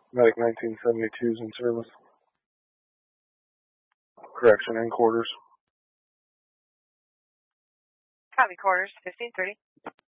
Medic 1972 is in service. Correction, in quarters. Copy, quarters, 1530.